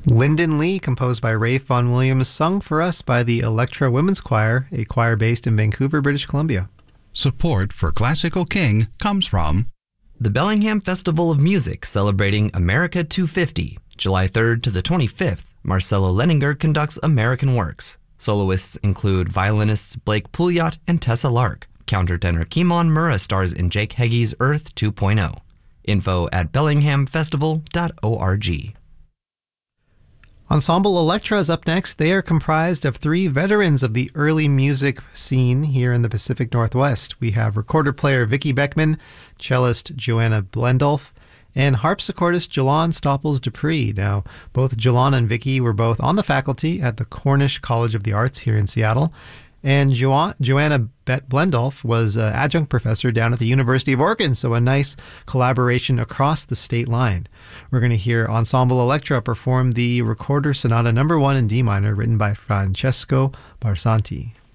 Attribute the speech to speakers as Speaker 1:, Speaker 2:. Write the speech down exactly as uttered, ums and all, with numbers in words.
Speaker 1: Lyndon Lee, composed by Rafe Vaughan Williams, sung for us by the Electra Women's Choir, a choir based in Vancouver, British Columbia.
Speaker 2: Support for Classical King comes from
Speaker 3: the Bellingham Festival of Music, celebrating America two fifty. July third to the twenty-fifth, Marcelo Leninger conducts American Works. Soloists include violinists Blake Pouliot and Tessa Lark. Countertenor Kimon Murrah stars in Jake Heggie's Earth two point oh. Info at bellingham festival dot org.
Speaker 1: Ensemble Electra is up next. They are comprised of three veterans of the early music scene here in the Pacific Northwest. We have recorder player Vicki Beckman, cellist Joanna Blendolf, and harpsichordist Jalon Stopples Dupree. Now, both Jalon and Vicki were both on the faculty at the Cornish College of the Arts here in Seattle. And jo- Joanna Bet Blendolf was an adjunct professor down at the University of Oregon, so a nice collaboration across the state line. We're going to hear Ensemble Electra perform the Recorder Sonata number one in D minor, written by Francesco Barsanti.